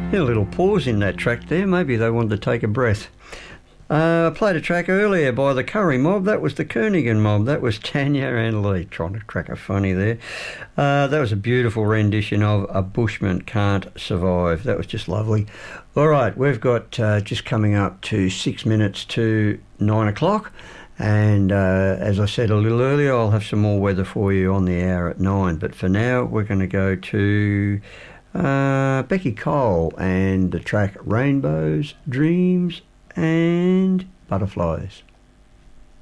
A little pause in that track there. Maybe they wanted to take a breath. I played a track earlier by the Curry Mob. That was the Kernighan Mob. That was Tanya and Lee. Trying to crack a funny there. That was a beautiful rendition of A Bushman Can't Survive. That was just lovely. All right, we've got just coming up to 6 minutes to 9 o'clock. And as I said a little earlier, I'll have some more weather for you on the hour at 9. But for now, we're going to go to Becky Cole and the track Rainbows, Dreams and Butterflies.